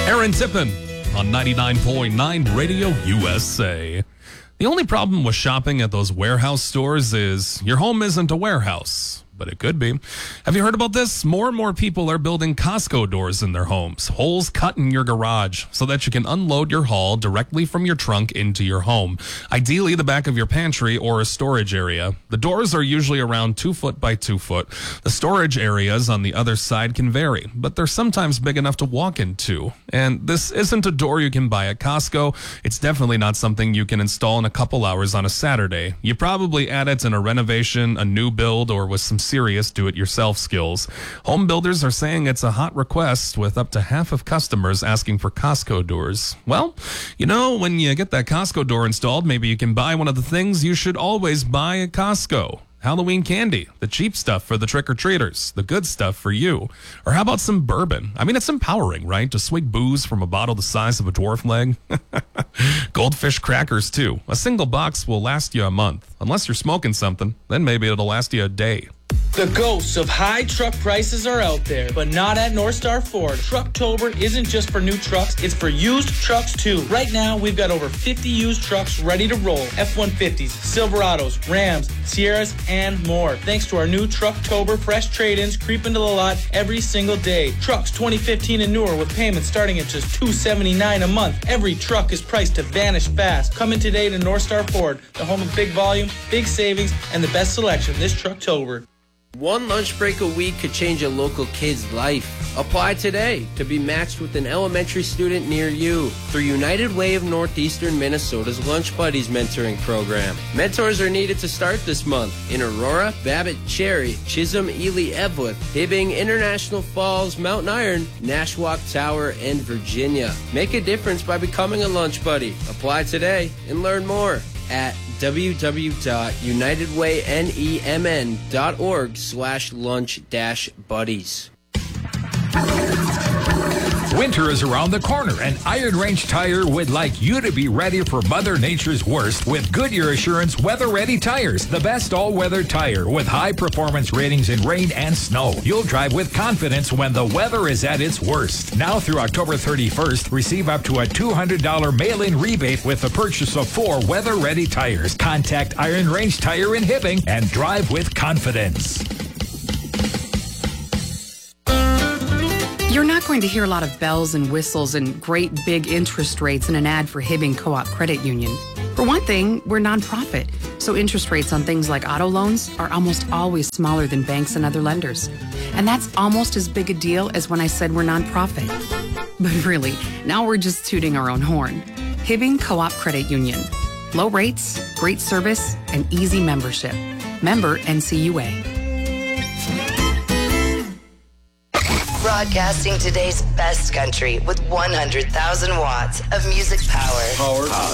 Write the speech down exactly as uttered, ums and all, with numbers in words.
Aaron Tippin on ninety-nine point nine Radio U S A. The only problem with shopping at those warehouse stores is your home isn't a warehouse, but it could be. Have you heard about this? More and more people are building Costco doors in their homes, holes cut in your garage so that you can unload your haul directly from your trunk into your home, ideally the back of your pantry or a storage area. The doors are usually around two foot by two foot. The storage areas on the other side can vary, but they're sometimes big enough to walk into. And this isn't a door you can buy at Costco. It's definitely not something you can install in a couple hours on a Saturday. You probably add it in a renovation, a new build, or with some serious do-it-yourself skills. Home builders are saying it's a hot request, with up to half of customers asking for Costco doors. Well, you know, when you get that Costco door installed, maybe you can buy one of the things you should always buy at Costco. Halloween candy, the cheap stuff for the trick-or-treaters, the good stuff for you. Or how about some bourbon? I mean, it's empowering, right? To swig booze from a bottle the size of a dwarf leg. Goldfish crackers, too. A single box will last you a month. Unless you're smoking something, then maybe it'll last you a day. The ghosts of high truck prices are out there, but not at North Star Ford. Trucktober isn't just for new trucks, it's for used trucks too. Right now, we've got over fifty used trucks ready to roll. F one fifties, Silverados, Rams, Sierras, and more. Thanks to our new Trucktober fresh trade-ins creeping to the lot every single day. Trucks twenty fifteen and newer with payments starting at just two hundred seventy-nine dollars a month. Every truck is priced to vanish fast. Come in today to North Star Ford, the home of big volume, big savings, and the best selection this Trucktober. One lunch break a week could change a local kid's life. Apply today to be matched with an elementary student near you through United Way of Northeastern Minnesota's Lunch Buddies mentoring program. Mentors are needed to start this month in Aurora, Babbitt, Cherry, Chisholm, Ely, Evlith, Hibbing, International Falls, Mountain Iron, Nashwauk Tower, and Virginia. Make a difference by becoming a lunch buddy. Apply today and learn more at www.unitedwaynemn.org slash lunch dash buddies. Winter is around the corner, and Iron Range Tire would like you to be ready for Mother Nature's worst with Goodyear Assurance Weather Ready Tires, the best all-weather tire with high performance ratings in rain and snow. You'll drive with confidence when the weather is at its worst. Now through October thirty-first, receive up to a two hundred dollars mail-in rebate with the purchase of four Weather Ready tires. Contact Iron Range Tire in Hibbing and drive with confidence. You're not going to hear a lot of bells and whistles and great big interest rates in an ad for Hibbing Co-op Credit Union. For one thing, we're nonprofit, so interest rates on things like auto loans are almost always smaller than banks and other lenders. And that's almost as big a deal as when I said we're nonprofit. But really, now we're just tooting our own horn. Hibbing Co-op Credit Union. Low rates, great service, and easy membership. Member N C U A. Broadcasting today's best country with one hundred thousand watts of music power. Power.